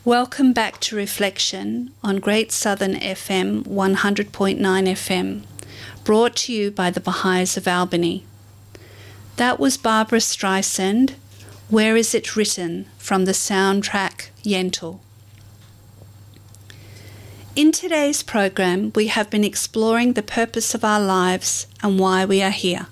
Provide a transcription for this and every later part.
Welcome back to Reflection on Great Southern FM 100.9 FM, brought to you by the Baha'is of Albany. That was Barbra Streisand, Where Is It Written, from the soundtrack Yentl. In today's program, we have been exploring the purpose of our lives and why we are here.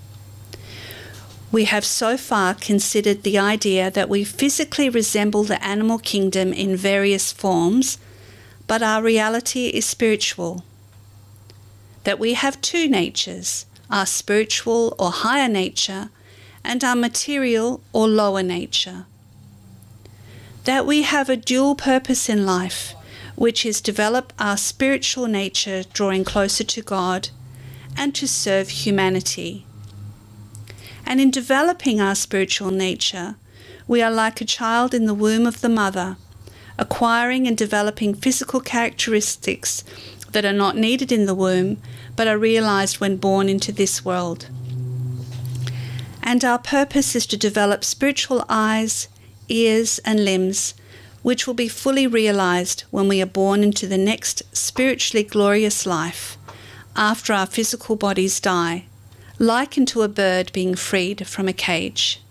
We have so far considered the idea that we physically resemble the animal kingdom in various forms, but our reality is spiritual. That we have two natures, our spiritual or higher nature and our material or lower nature. That we have a dual purpose in life, which is develop our spiritual nature drawing closer to God and to serve humanity. And in developing our spiritual nature, we are like a child in the womb of the mother, acquiring and developing physical characteristics that are not needed in the womb, but are realized when born into this world. And our purpose is to develop spiritual eyes, ears, and limbs, which will be fully realized when we are born into the next spiritually glorious life, after our physical bodies die, likened to a bird being freed from a cage.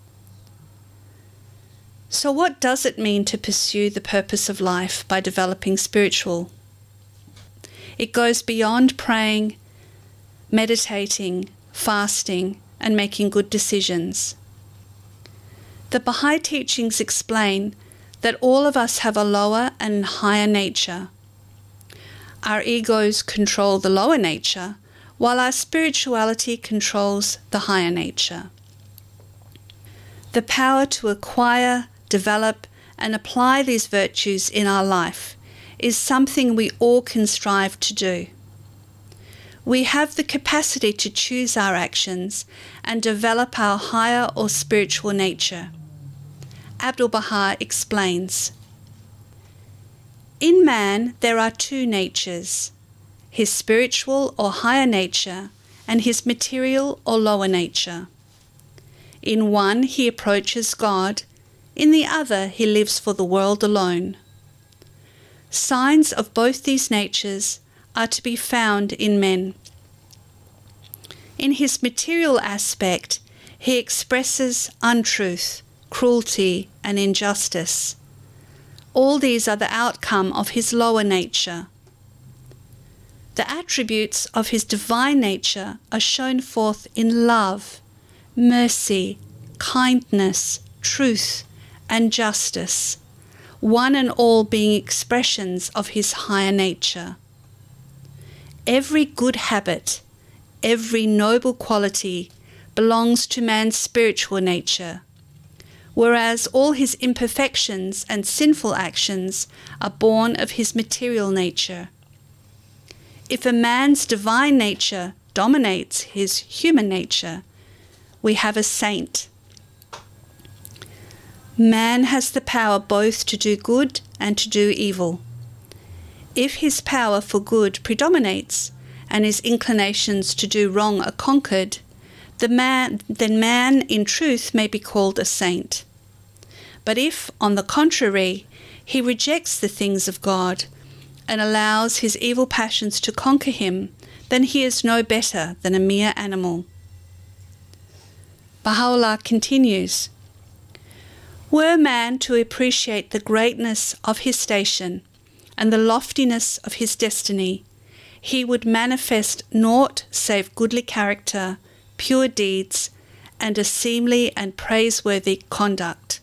So what does it mean to pursue the purpose of life by developing spiritual? It goes beyond praying, meditating, fasting, and making good decisions. The Baha'i teachings explain that all of us have a lower and higher nature. Our egos control the lower nature, while our spirituality controls the higher nature. The power to acquire, develop, and apply these virtues in our life is something we all can strive to do. We have the capacity to choose our actions and develop our higher or spiritual nature. Abdu'l-Baha explains, "In man there are two natures, his spiritual or higher nature and his material or lower nature. In one he approaches God, in the other he lives for the world alone. Signs of both these natures are to be found in men. In his material aspect, he expresses untruth, cruelty, and injustice. All these are the outcome of his lower nature. The attributes of his divine nature are shown forth in love, mercy, kindness, truth, and justice, one and all being expressions of his higher nature. Every good habit, every noble quality belongs to man's spiritual nature, whereas all his imperfections and sinful actions are born of his material nature. If a man's divine nature dominates his human nature, we have a saint. Man has the power both to do good and to do evil. If his power for good predominates and his inclinations to do wrong are conquered, then man in truth may be called a saint. But if, on the contrary, he rejects the things of God and allows his evil passions to conquer him, then he is no better than a mere animal." Baha'u'llah continues, "Were man to appreciate the greatness of his station and the loftiness of his destiny, he would manifest naught save goodly character, pure deeds, and a seemly and praiseworthy conduct."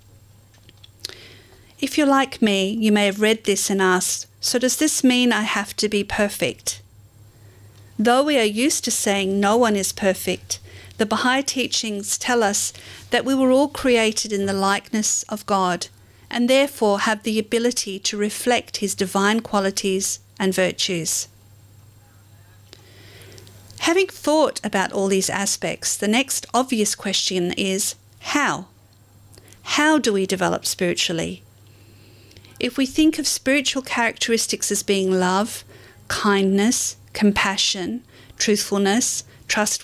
If you're like me, you may have read this and asked, so does this mean I have to be perfect? Though we are used to saying no one is perfect, the Baha'i teachings tell us that we were all created in the likeness of God and therefore have the ability to reflect his divine qualities and virtues. Having thought about all these aspects, the next obvious question is, how? How do we develop spiritually? If we think of spiritual characteristics as being love, kindness, compassion, truthfulness,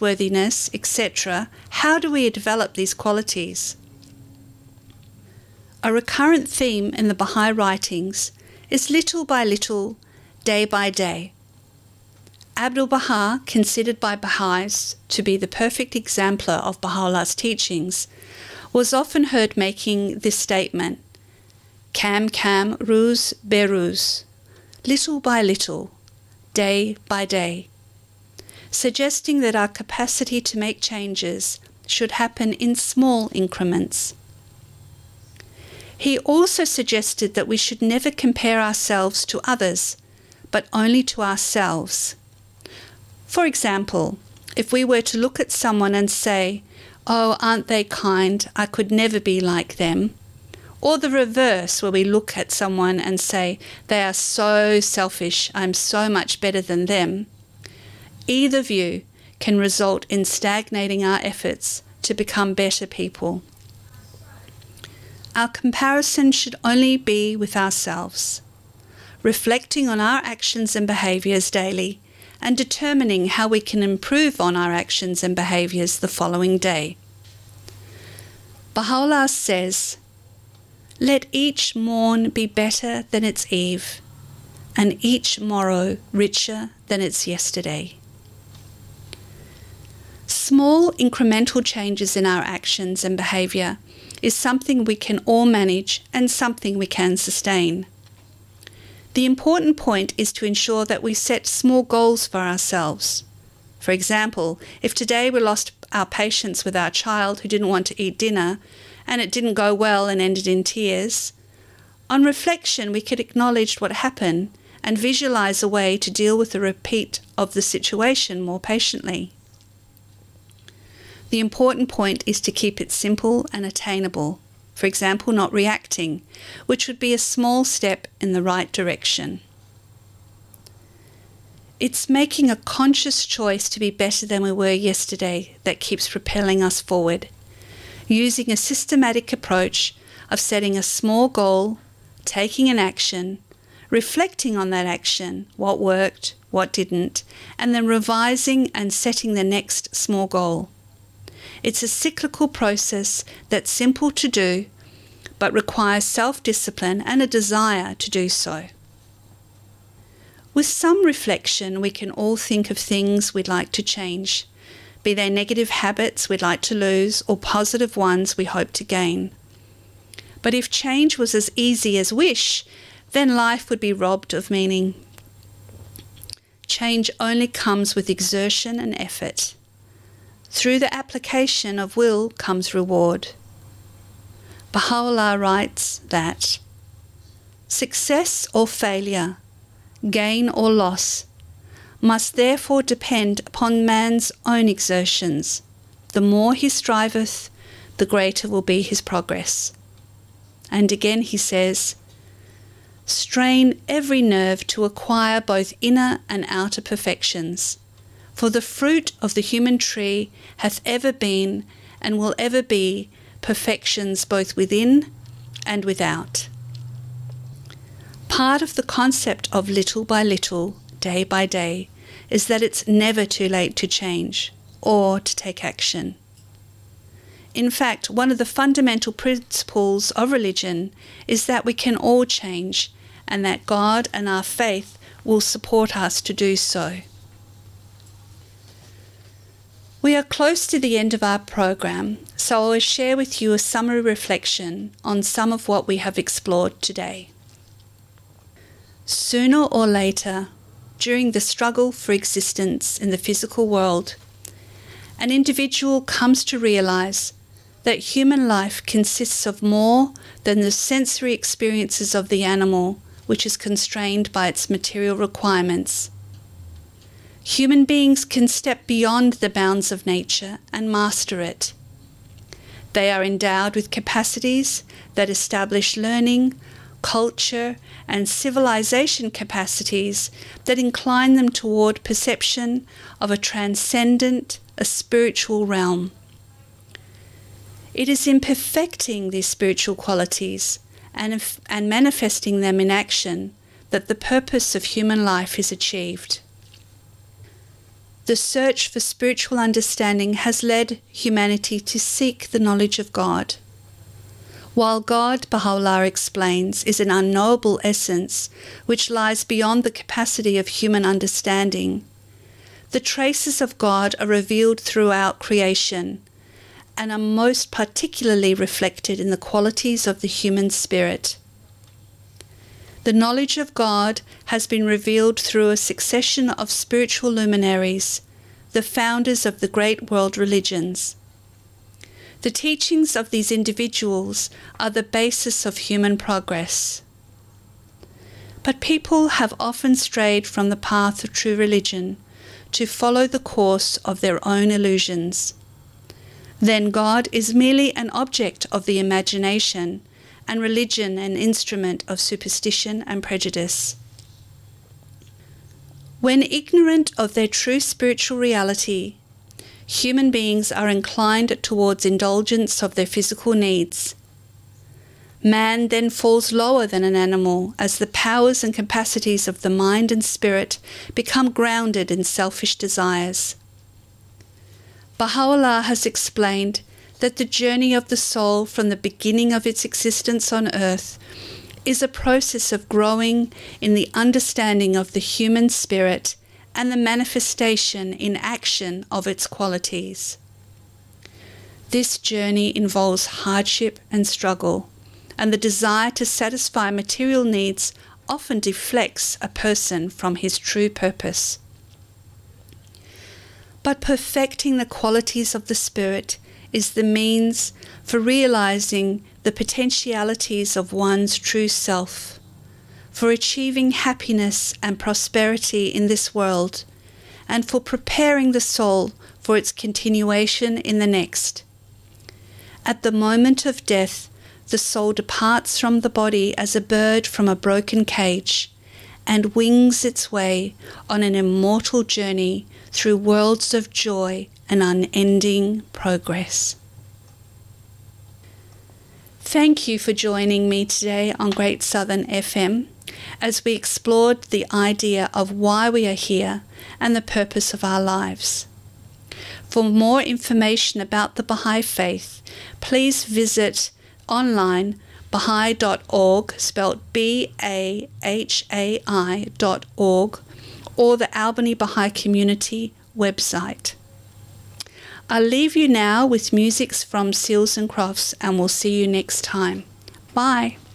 trustworthiness, etc., how do we develop these qualities? A recurrent theme in the Baha'i writings is little by little, day by day. Abdu'l-Baha, considered by Baha'is to be the perfect exemplar of Baha'u'llah's teachings, was often heard making this statement, Kam kam ruz be ruz, little by little, day by day, suggesting that our capacity to make changes should happen in small increments. He also suggested that we should never compare ourselves to others, but only to ourselves. For example, if we were to look at someone and say, "Oh, aren't they kind? I could never be like them." Or the reverse, where we look at someone and say, "They are so selfish, I'm so much better than them." Either view can result in stagnating our efforts to become better people. Our comparison should only be with ourselves, reflecting on our actions and behaviours daily and determining how we can improve on our actions and behaviours the following day. Baha'u'llah says, "Let each morn be better than its eve, and each morrow richer than its yesterday." Small incremental changes in our actions and behaviour is something we can all manage and something we can sustain. The important point is to ensure that we set small goals for ourselves. For example, if today we lost our patience with our child who didn't want to eat dinner and it didn't go well and ended in tears, on reflection we could acknowledge what happened and visualize a way to deal with the repeat of the situation more patiently. The important point is to keep it simple and attainable. For example, not reacting, which would be a small step in the right direction. It's making a conscious choice to be better than we were yesterday that keeps propelling us forward, using a systematic approach of setting a small goal, taking an action, reflecting on that action, what worked, what didn't, and then revising and setting the next small goal. It's a cyclical process that's simple to do, but requires self-discipline and a desire to do so. With some reflection, we can all think of things we'd like to change, be they negative habits we'd like to lose or positive ones we hope to gain. But if change was as easy as wish, then life would be robbed of meaning. Change only comes with exertion and effort. Through the application of will comes reward. Baha'u'llah writes that success or failure, gain or loss, must therefore depend upon man's own exertions. The more he striveth, the greater will be his progress. And again he says, strain every nerve to acquire both inner and outer perfections. For the fruit of the human tree hath ever been and will ever be perfections both within and without. Part of the concept of little by little, day by day, is that it's never too late to change or to take action. In fact, one of the fundamental principles of religion is that we can all change and that God and our faith will support us to do so. We are close to the end of our program, so I will share with you a summary reflection on some of what we have explored today. Sooner or later, during the struggle for existence in the physical world, an individual comes to realize that human life consists of more than the sensory experiences of the animal, which is constrained by its material requirements. Human beings can step beyond the bounds of nature and master it. They are endowed with capacities that establish learning, culture, and civilization capacities that incline them toward perception of a transcendent, a spiritual realm. It is in perfecting these spiritual qualities and manifesting them in action that the purpose of human life is achieved. The search for spiritual understanding has led humanity to seek the knowledge of God. While God, Baha'u'llah explains, is an unknowable essence which lies beyond the capacity of human understanding, the traces of God are revealed throughout creation and are most particularly reflected in the qualities of the human spirit. The knowledge of God has been revealed through a succession of spiritual luminaries, the founders of the great world religions. The teachings of these individuals are the basis of human progress. But people have often strayed from the path of true religion to follow the course of their own illusions. Then God is merely an object of the imagination, and religion an instrument of superstition and prejudice. When ignorant of their true spiritual reality, human beings are inclined towards indulgence of their physical needs. Man then falls lower than an animal as the powers and capacities of the mind and spirit become grounded in selfish desires. Baha'u'llah has explained that the journey of the soul from the beginning of its existence on earth is a process of growing in the understanding of the human spirit and the manifestation in action of its qualities. This journey involves hardship and struggle, and the desire to satisfy material needs often deflects a person from his true purpose. But perfecting the qualities of the spirit is the means for realizing the potentialities of one's true self, for achieving happiness and prosperity in this world, and for preparing the soul for its continuation in the next. At the moment of death, the soul departs from the body as a bird from a broken cage and wings its way on an immortal journey through worlds of joy and unending progress. Thank you for joining me today on Great Southern FM as we explored the idea of why we are here and the purpose of our lives. For more information about the Baha'i Faith, please visit online Baha'i.org, spelled BAHAI.org, or the Albany Baha'i Community website. I'll leave you now with music from Seals and Crofts, and we'll see you next time. Bye.